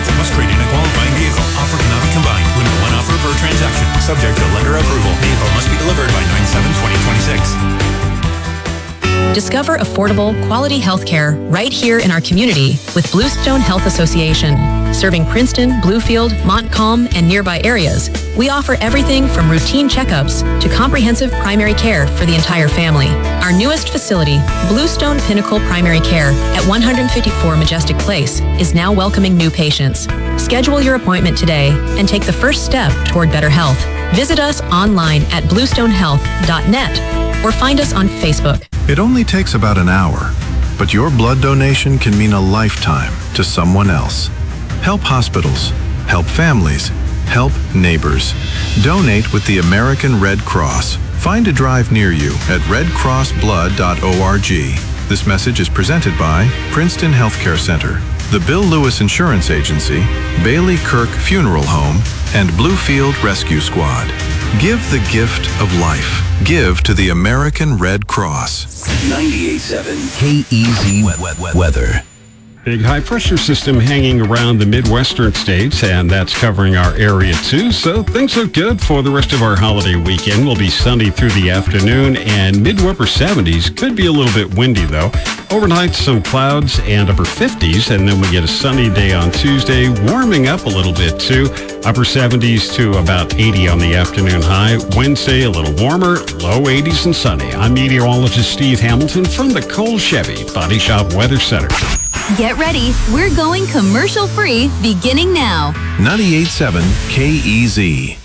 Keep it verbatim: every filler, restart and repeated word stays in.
Must trade in a qualifying vehicle. Offer cannot be combined. Limit one offer per transaction. Subject to lender approval. Vehicle must be delivered by nine seven twenty twenty-six. Discover affordable, quality health care right here in our community with Bluestone Health Association. Serving Princeton, Bluefield, Montcalm, and nearby areas, we offer everything from routine checkups to comprehensive primary care for the entire family. Our newest facility, Bluestone Pinnacle Primary Care at one fifty-four Majestic Place, is now welcoming new patients. Schedule your appointment today and take the first step toward better health. Visit us online at bluestone health dot net or find us on Facebook. It only takes about an hour, but your blood donation can mean a lifetime to someone else. Help hospitals, help families, help neighbors. Donate with the American Red Cross. Find a drive near you at red cross blood dot org. This message is presented by Princeton Healthcare Center, the Bill Lewis Insurance Agency, Bailey Kirk Funeral Home, and Bluefield Rescue Squad. Give the gift of life. Give to the American Red Cross. ninety-eight point seven K E Z weather. Big high-pressure system hanging around the Midwestern states, and that's covering our area too. So things look good for the rest of our holiday weekend. We'll be sunny through the afternoon, and mid to upper seventies. Could be a little bit windy, though. Overnight, some clouds and upper fifties, and then we get a sunny day on Tuesday, warming up a little bit too. Upper seventies to about eighty on the afternoon high. Wednesday, a little warmer, low eighties and sunny. I'm meteorologist Steve Hamilton from the Cole Chevy Body Shop Weather Center. Get ready. We're going commercial free beginning now. ninety-eight point seven K E Z.